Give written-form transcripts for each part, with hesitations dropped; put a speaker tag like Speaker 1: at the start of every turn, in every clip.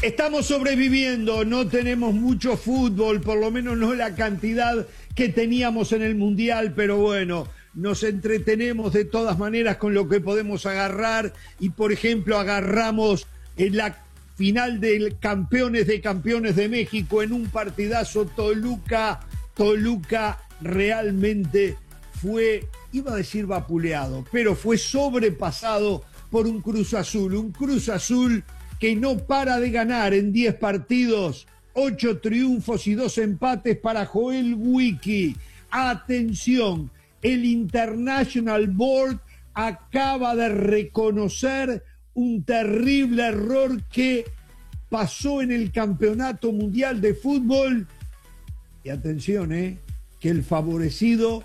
Speaker 1: Estamos sobreviviendo, no tenemos mucho fútbol, por lo menos no la cantidad que teníamos en el Mundial, pero bueno, nos entretenemos de todas maneras con lo que podemos agarrar y, por ejemplo, agarramos en la final del Campeones de México en un partidazo Toluca realmente fue, iba a decir vapuleado, pero fue sobrepasado por un Cruz Azul que no para de ganar en 10 partidos, 8 triunfos y 2 empates para Joel Wiki. Atención, el International Board acaba de reconocer un terrible error que pasó en el Campeonato Mundial de Fútbol. Y atención, que el favorecido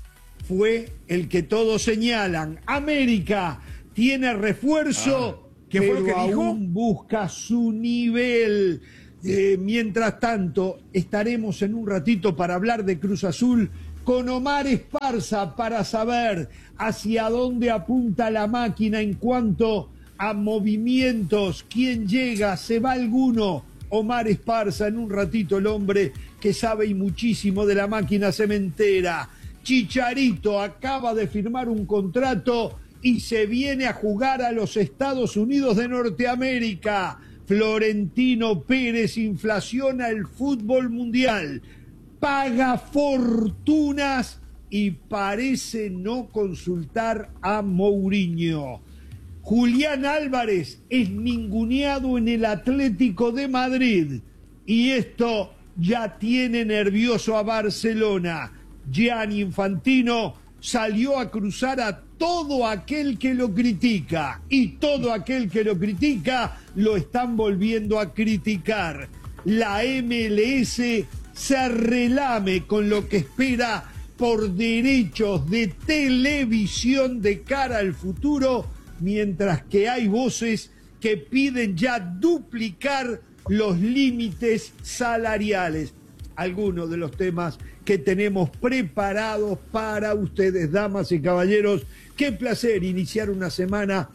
Speaker 1: fue el que todos señalan. América tiene refuerzo.
Speaker 2: ¿Qué fue lo que
Speaker 1: pero
Speaker 2: dijo?
Speaker 1: aún busca su nivel. Mientras tanto, estaremos en un ratito para hablar de Cruz Azul con Omar Esparza para saber hacia dónde apunta la máquina en cuanto a movimientos. ¿Quién llega? ¿Se va alguno? Omar Esparza, en un ratito, el hombre que sabe y muchísimo de la máquina cementera. Chicharito acaba de firmar un contrato y se viene a jugar a los Estados Unidos de Norteamérica. Florentino Pérez inflaciona el fútbol mundial, paga fortunas y parece no consultar a Mourinho. Julián Álvarez es ninguneado en el Atlético de Madrid y esto ya tiene nervioso a Barcelona. Gianni Infantino salió a cruzar a todo aquel que lo critica y todo aquel que lo critica lo están volviendo a criticar. La MLS se relame con lo que espera por derechos de televisión de cara al futuro, mientras que hay voces que piden ya duplicar los límites salariales. Algunos de los temas que tenemos preparados para ustedes, damas y caballeros. Qué placer iniciar una semana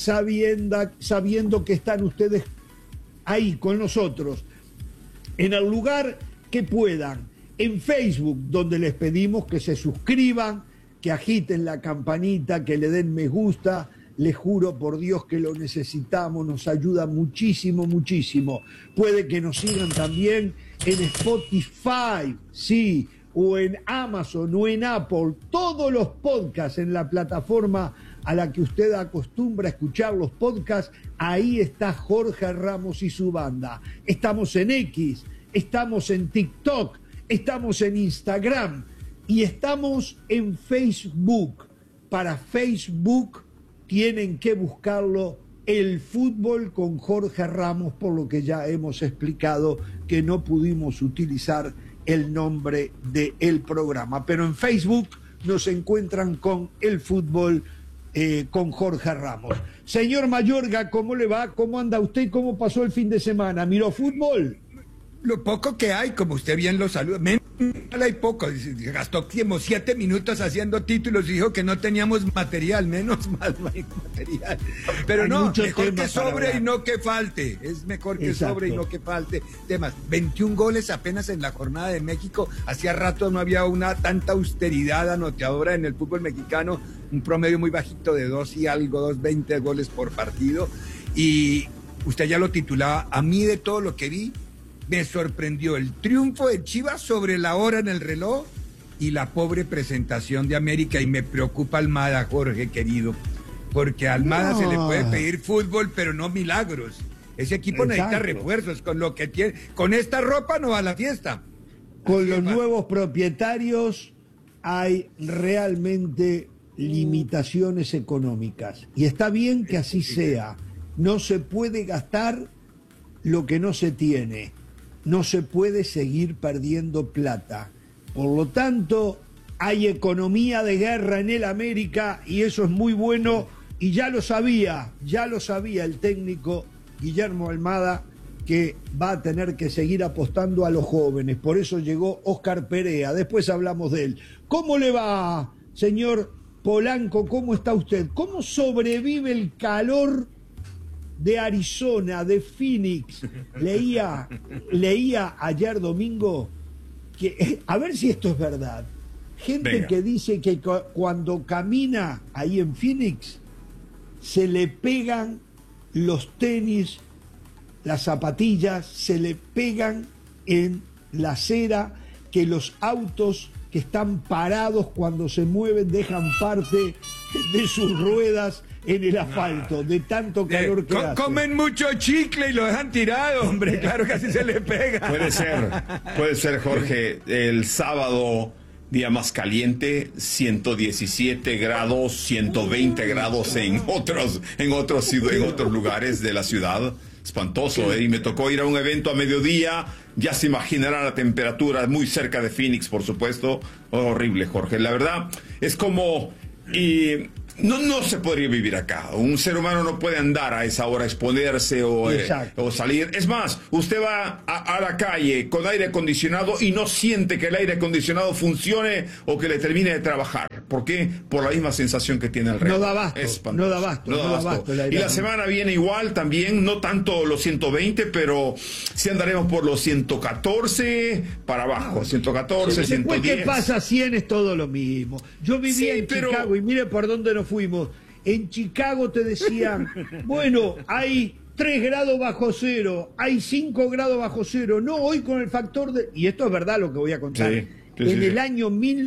Speaker 1: sabiendo que están ustedes ahí con nosotros, en el lugar que puedan, en Facebook, donde les pedimos que se suscriban, que agiten la campanita, que le den me gusta. Les juro por Dios que lo necesitamos, nos ayuda muchísimo, muchísimo. Puede que nos sigan también en Spotify, sí, o en Amazon o en Apple, todos los podcasts en la plataforma a la que usted acostumbra a escuchar los podcasts. Ahí está Jorge Ramos y su banda. Estamos en X, estamos en TikTok, estamos en Instagram y estamos en Facebook. Para Facebook tienen que buscarlo, El Fútbol con Jorge Ramos, por lo que ya hemos explicado que no pudimos utilizar el nombre del programa. Pero en Facebook nos encuentran con El Fútbol con Jorge Ramos. Señor Mayorga, ¿cómo le va? ¿Cómo anda usted? ¿Cómo pasó el fin de semana? ¿Miró fútbol?
Speaker 2: Lo poco que hay, como usted bien lo saluda, menos hay poco. Gastó 7 minutos haciendo títulos y dijo que no teníamos material, menos mal no hay material. Pero
Speaker 1: hay
Speaker 2: no, mejor que sobre
Speaker 1: y
Speaker 2: no que falte. Es mejor que
Speaker 1: Exacto.
Speaker 2: sobre y no que falte. Temas, 21 goles apenas en la jornada de México. Hacía rato no había una tanta austeridad anotadora en el fútbol mexicano. Un promedio muy bajito de 2 y algo, 2.20 goles por partido. Y usted ya lo titulaba. A mí, de todo lo que vi, me sorprendió el triunfo de Chivas sobre la hora en el reloj y la pobre presentación de América. Y me preocupa Almada, Jorge querido, porque a Almada se le puede pedir fútbol, pero no milagros. Ese equipo necesita refuerzos. Con lo que tiene, con esta ropa no va a la fiesta.
Speaker 1: Con los nuevos propietarios hay realmente limitaciones económicas y está bien que así sea. No se puede gastar lo que no se tiene. No se puede seguir perdiendo plata. Por lo tanto, hay economía de guerra en el América y eso es muy bueno y ya lo sabía el técnico Guillermo Almada, que va a tener que seguir apostando a los jóvenes. Por eso llegó Oscar Perea. Después hablamos de él. ¿Cómo le va, señor Polanco? ¿Cómo está usted? ¿Cómo sobrevive el calor de Arizona, de Phoenix. Leía ayer domingo que, a ver si esto es verdad, gente
Speaker 3: Venga.
Speaker 1: que dice que cuando camina ahí en Phoenix se le pegan los tenis, las zapatillas, se le pegan en la acera, que los autos que están parados cuando se mueven dejan parte de sus ruedas en el asfalto, de tanto calor que hace.
Speaker 2: Comen mucho chicle y lo dejan tirado, hombre, claro que así se le pega.
Speaker 3: Puede ser, Jorge, el sábado, día más caliente, 117 grados, 120 grados en otros lugares de la ciudad. Espantoso, ¿eh? Y me tocó ir a un evento a mediodía, ya se imaginará la temperatura, muy cerca de Phoenix, por supuesto. Horrible, Jorge. La verdad, es como... No se podría vivir acá. Un ser humano no puede andar a esa hora, exponerse o salir. Es más, usted va a la calle con aire acondicionado y no siente que el aire acondicionado funcione o que le termine de trabajar. ¿Por qué? Por la misma sensación que tiene alrededor.
Speaker 1: No da abasto, no da abasto.
Speaker 3: Y la semana viene igual también, no tanto los 120, pero sí andaremos por los 114 para abajo. 114, 110.
Speaker 1: Después que pasa 100 es todo lo mismo. Yo vivía en Chicago y mire por dónde nos fuimos. En Chicago te decían, bueno, hay 3 grados bajo cero, hay 5 grados bajo cero. No, hoy con el factor de... Y esto es verdad lo que voy a contar. En el año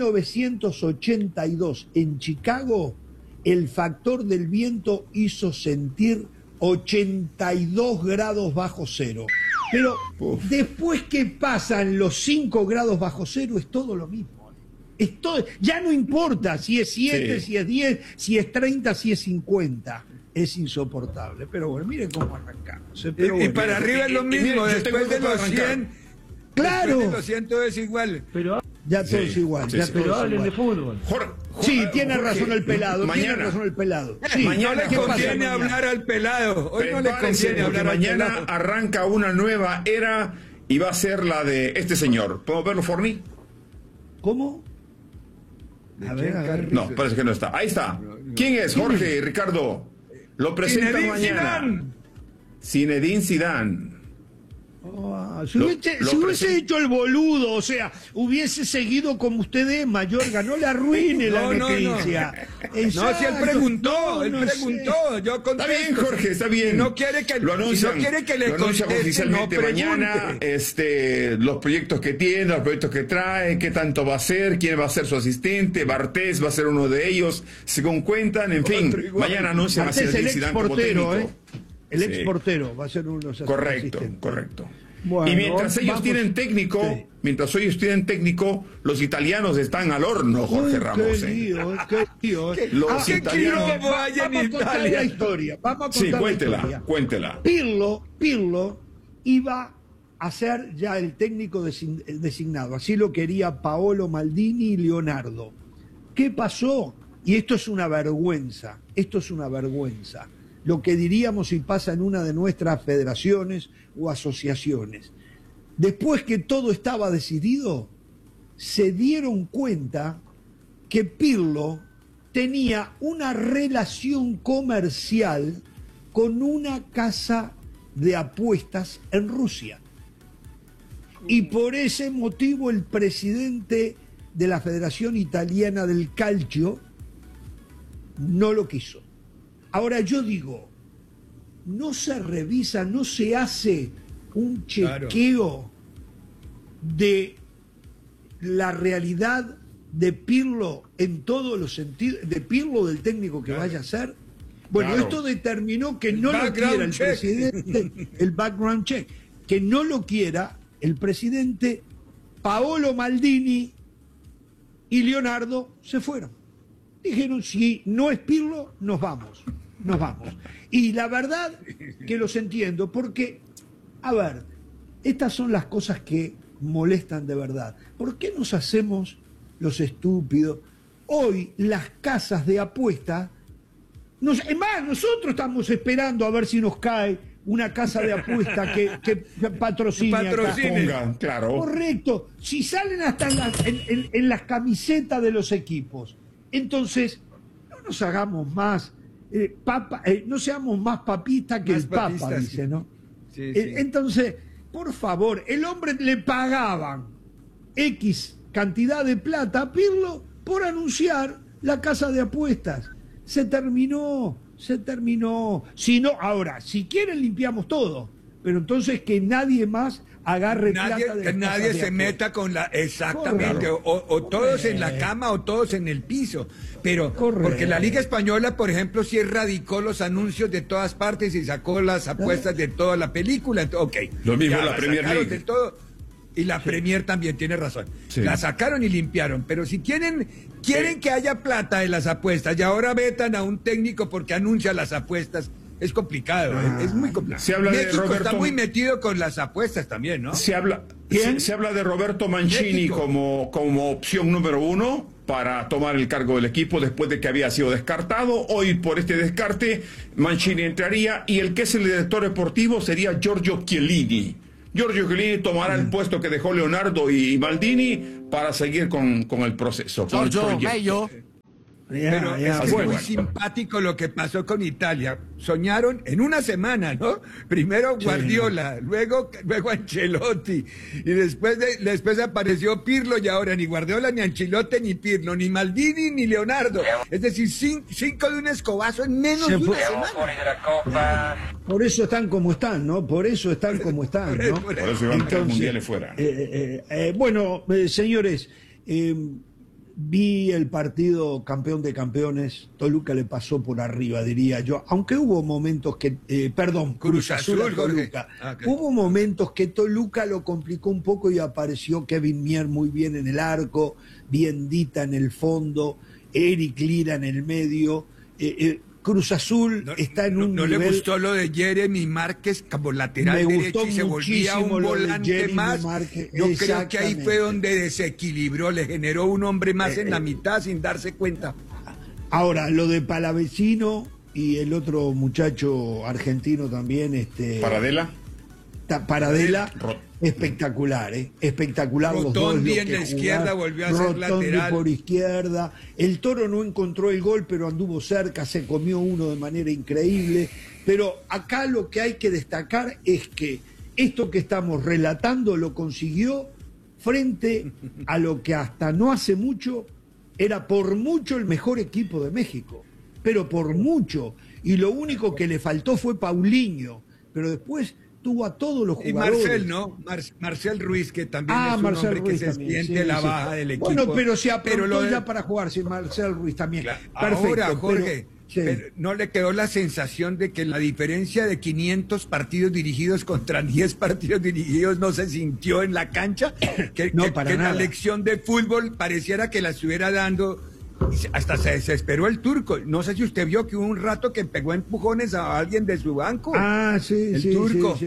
Speaker 1: 1982, en Chicago, el factor del viento hizo sentir 82 grados bajo cero. Pero después que pasan los 5 grados bajo cero es todo lo mismo. Ya no importa si es 7, si es 10, si es 30, si es 50. Es insoportable. Pero bueno, miren cómo arrancamos. Pero
Speaker 2: y para arriba es lo mismo, después de los 100.
Speaker 1: Claro.
Speaker 2: Después de los 100 todo es igual.
Speaker 4: Pero
Speaker 1: ya todo es igual.
Speaker 4: pero hablen de fútbol.
Speaker 1: Sí, tiene razón el pelado. Tiene razón el pelado. Sí,
Speaker 2: mañana le conviene hablar al pelado. Hoy no le conviene hablar al pelado.
Speaker 3: Mañana arranca una nueva era y va a ser la de este señor. ¿Podemos verlo, Forni?
Speaker 1: ¿Cómo? A ver.
Speaker 3: No, parece que no está. Ahí está. ¿Quién es, Jorge, Ricardo? Lo presentan mañana. Zinedine Zidane.
Speaker 1: Si hubiese hecho el boludo, o sea, hubiese seguido como usted es, Mayorga, no le arruine la noticia.
Speaker 2: No, si él preguntó, yo contesto.
Speaker 3: Está bien, Jorge, está bien.
Speaker 2: No quiere que
Speaker 3: lo anuncian,
Speaker 2: si no quiere que le conteste,
Speaker 3: oficialmente mañana, los proyectos que tiene, los proyectos que trae, qué tanto va a hacer, quién va a ser su asistente, Bartés va a ser uno de ellos, según cuentan, en fin, mañana anuncian a Zinedine Zidane como técnico.
Speaker 1: El ex portero va a ser uno de los
Speaker 3: asistentes. Correcto. Bueno, y mientras ellos tienen técnico, los italianos están al horno, Jorge Ramos.
Speaker 1: Qué lío.
Speaker 3: Los italianos.
Speaker 1: Vamos a contar la historia.
Speaker 3: Cuéntela.
Speaker 1: Pirlo iba a ser ya el técnico designado. Así lo quería Paolo Maldini y Leonardo. ¿Qué pasó? Y esto es una vergüenza. Lo que diríamos si pasa en una de nuestras federaciones o asociaciones. Después que todo estaba decidido, se dieron cuenta que Pirlo tenía una relación comercial con una casa de apuestas en Rusia. Y por ese motivo el presidente de la Federación Italiana del Calcio no lo quiso. Ahora yo digo, no se revisa, no se hace un chequeo de la realidad de Pirlo en todos los sentidos, de Pirlo del técnico que vaya a ser. Bueno, esto determinó que no lo quiera el presidente, el background check, que no lo quiera el presidente. Paolo Maldini y Leonardo se fueron. Dijeron, si no es Pirlo, nos vamos. Y la verdad que los entiendo, porque, a ver, estas son las cosas que molestan de verdad. ¿Por qué nos hacemos los estúpidos? Hoy las casas de apuestas, es más, nosotros estamos esperando a ver si nos cae una casa de apuesta que patrocine acá.
Speaker 3: Claro.
Speaker 1: Correcto. Si salen hasta en las camisetas de los equipos. Entonces, no nos hagamos más no seamos más papistas que
Speaker 2: Más
Speaker 1: el Papa,
Speaker 2: papistas,
Speaker 1: dice,
Speaker 2: sí.
Speaker 1: ¿no?
Speaker 2: Sí, sí.
Speaker 1: Entonces, por favor, el hombre le pagaban X cantidad de plata a Pirlo por anunciar la casa de apuestas. Se terminó. Si no, ahora, si quieren limpiamos todo, pero entonces que nadie más agarre plata de
Speaker 2: Que
Speaker 1: las
Speaker 2: nadie
Speaker 1: casas de
Speaker 2: se
Speaker 1: apuestas.
Speaker 2: meta con la... Exactamente,
Speaker 1: Correcto.
Speaker 2: o todos en la cama o todos en el piso. Pero,
Speaker 1: Correcto.
Speaker 2: porque la Liga Española, por ejemplo, sí erradicó los anuncios de todas partes y sacó las apuestas de toda la película. Ok.
Speaker 3: Lo mismo
Speaker 2: ya
Speaker 3: la Premier
Speaker 2: sacaron
Speaker 3: League.
Speaker 2: de todo. Y la Premier también tiene razón.
Speaker 3: Sí.
Speaker 2: La sacaron y limpiaron. Pero si quieren que haya plata en las apuestas y ahora vetan a un técnico porque anuncia las apuestas, es complicado. Es muy complicado.
Speaker 3: Se habla de
Speaker 2: México está
Speaker 3: Roberto-
Speaker 2: muy metido con las apuestas también, ¿no?
Speaker 3: Se habla de Roberto Mancini
Speaker 2: México.
Speaker 3: como opción número 1 para tomar el cargo del equipo después de que había sido descartado. Hoy, por este descarte, Mancini entraría y el que es el director deportivo sería Giorgio Chiellini. Giorgio Chiellini tomará el puesto que dejó Leonardo y Maldini para seguir con el proceso. Con el
Speaker 4: Giorgio,
Speaker 3: proyecto.
Speaker 4: meglio.
Speaker 2: Pero es que es
Speaker 3: bueno.
Speaker 2: muy simpático lo que pasó con Italia. Soñaron en una semana, ¿no? Primero Guardiola, luego Ancelotti, y después apareció Pirlo, y ahora ni Guardiola, ni Ancelotti, ni Pirlo, ni Maldini, ni Leonardo. Es decir, cinco de un escobazo en menos de una semana.
Speaker 1: Por eso están como están, ¿no? Por eso están como están, ¿no?
Speaker 3: Por eso iban a tener mundiales fuera.
Speaker 1: Bueno, señores, vi el partido campeón de campeones. Toluca le pasó por arriba, diría yo. Aunque hubo momentos que... Cruz Azul a Toluca.
Speaker 2: Okay.
Speaker 1: Hubo momentos que Toluca lo complicó un poco y apareció Kevin Mier muy bien en el arco, Biendita en el fondo, Eric Lira en el medio. Cruz Azul está en un
Speaker 2: no
Speaker 1: nivel...
Speaker 2: le gustó lo de Jeremy Márquez como lateral
Speaker 1: Me
Speaker 2: derecho
Speaker 1: gustó
Speaker 2: y se volvía un
Speaker 1: muchísimo lo de
Speaker 2: volante
Speaker 1: Jeremy
Speaker 2: más.
Speaker 1: Márquez,
Speaker 2: Yo creo que ahí fue
Speaker 1: exactamente.
Speaker 2: donde desequilibró, le generó un hombre más en la mitad sin darse cuenta.
Speaker 1: Ahora, lo de Palavecino y el otro muchacho argentino también,
Speaker 3: Paradela.
Speaker 1: Paradela,
Speaker 3: Ro-
Speaker 1: espectacular, espectacular los dos.
Speaker 2: Rotondi
Speaker 1: lo
Speaker 2: en
Speaker 1: que
Speaker 2: la izquierda
Speaker 1: jugaron.
Speaker 2: volvió a ser
Speaker 1: Rotondi
Speaker 2: lateral.
Speaker 1: por izquierda. El Toro no encontró el gol, pero anduvo cerca, se comió uno de manera increíble. Pero acá lo que hay que destacar es que esto que estamos relatando lo consiguió frente a lo que hasta no hace mucho era por mucho el mejor equipo de México, pero por mucho. Y lo único que le faltó fue Paulinho, pero después tuvo a todos los
Speaker 2: Y
Speaker 1: jugadores.
Speaker 2: Marcel, ¿no? Marcel Ruiz, que también es un
Speaker 1: Marcel
Speaker 2: hombre
Speaker 1: Ruiz
Speaker 2: que se
Speaker 1: también,
Speaker 2: siente
Speaker 1: sí,
Speaker 2: la
Speaker 1: sí.
Speaker 2: baja del equipo.
Speaker 1: Bueno, pero se aprontó
Speaker 2: lo de-
Speaker 1: ya para jugar, sí, Marcel Ruiz también.
Speaker 2: Claro.
Speaker 1: Perfecto,
Speaker 2: Ahora, Jorge,
Speaker 1: sí.
Speaker 2: pero ¿no le quedó la sensación de que la diferencia de 500 partidos dirigidos contra 10 partidos dirigidos no se sintió en la cancha?
Speaker 1: No, para
Speaker 2: que la
Speaker 1: nada.
Speaker 2: lección de fútbol pareciera que la estuviera dando... Hasta se desesperó el turco. No sé si usted vio que hubo un rato que pegó empujones a alguien de su banco.
Speaker 1: Sí,
Speaker 2: El
Speaker 1: sí,
Speaker 2: turco.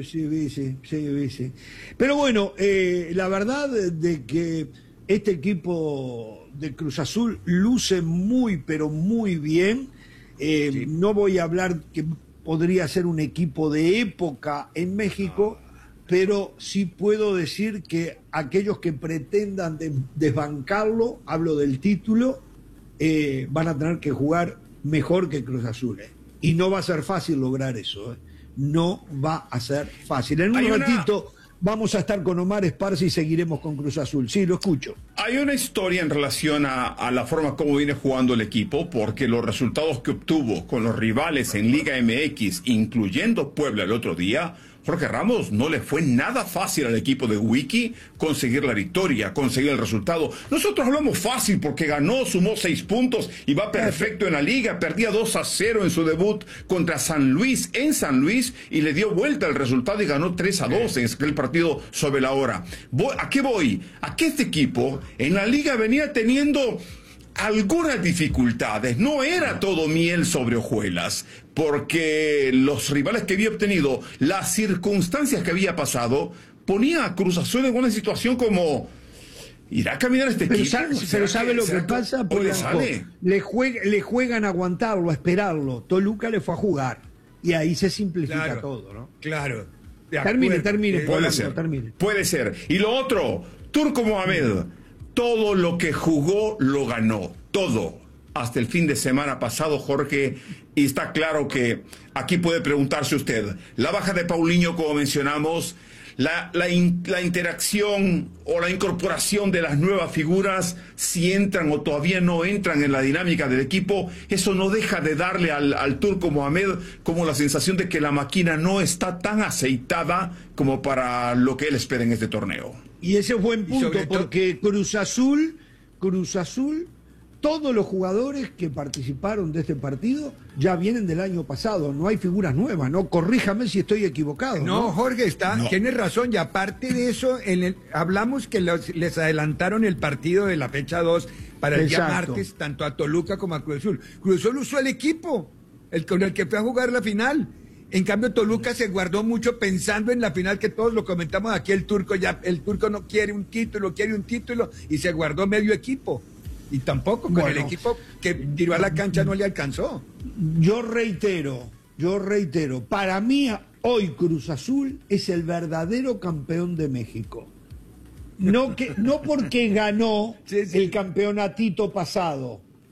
Speaker 1: sí. Pero bueno, la verdad de que este equipo de Cruz Azul luce muy, pero muy bien. No voy a hablar que podría ser un equipo de época en México, pero sí puedo decir que aquellos que pretendan desbancarlo, hablo del título, van a tener que jugar mejor que Cruz Azul. Y no va a ser fácil lograr eso. No va a ser fácil. En un ratito vamos a estar con Omar Esparza y seguiremos con Cruz Azul. Sí, lo escucho.
Speaker 3: Hay una historia en relación a la forma como viene jugando el equipo, porque los resultados que obtuvo con los rivales en Liga MX, incluyendo Puebla el otro día, Jorge Ramos, no le fue nada fácil al equipo de Wiki conseguir la victoria, conseguir el resultado. Nosotros hablamos fácil porque ganó, sumó 6 puntos y va perfecto en la liga. Perdía 2-0 en su debut contra San Luis, en San Luis, y le dio vuelta el resultado y ganó 3-2 en aquel partido sobre la hora. ¿A qué voy? A que este equipo en la liga venía teniendo algunas dificultades, no era todo miel sobre hojuelas, porque los rivales que había obtenido, las circunstancias que había pasado, ponía a Cruz Azul en una situación como, ¿irá a caminar este
Speaker 1: Pero
Speaker 3: equipo?
Speaker 1: sabe lo que pasa,
Speaker 3: ¿O le
Speaker 1: Polanco?
Speaker 3: sale?
Speaker 1: Le juegan a aguantarlo, a esperarlo. Toluca le fue a jugar y ahí se simplifica todo, ¿no?
Speaker 2: Claro. De
Speaker 1: Termine,
Speaker 2: acuerdo.
Speaker 1: termine,
Speaker 3: Puede
Speaker 1: Polanco,
Speaker 3: ser,
Speaker 1: termine.
Speaker 3: puede ser. Y lo otro, Turco Mohamed, todo lo que jugó lo ganó, todo. hasta el fin de semana pasado, Jorge, y está claro que aquí puede preguntarse usted, la baja de Paulinho, como mencionamos, la interacción o la incorporación de las nuevas figuras, si entran o todavía no entran en la dinámica del equipo, eso no deja de darle al turco Mohamed como la sensación de que la máquina no está tan aceitada como para lo que él espera en este torneo.
Speaker 1: Y ese es buen punto, porque Cruz Azul, todos los jugadores que participaron de este partido ya vienen del año pasado, no hay figuras nuevas, ¿no? Corríjame si estoy equivocado.
Speaker 2: No, Jorge, tienes razón, y aparte de eso, hablamos que les adelantaron el partido de la fecha 2 para el día martes, tanto a Toluca como a Cruz Azul. Cruz Azul usó el equipo, con el que fue a jugar la final. En cambio, Toluca se guardó mucho pensando en la final, que todos lo comentamos aquí, el turco no quiere un título, y se guardó medio equipo. Y tampoco con el equipo que tiró a la cancha no le alcanzó.
Speaker 1: Yo reitero, para mí hoy Cruz Azul es el verdadero campeón de México. No porque ganó el campeonatito pasado,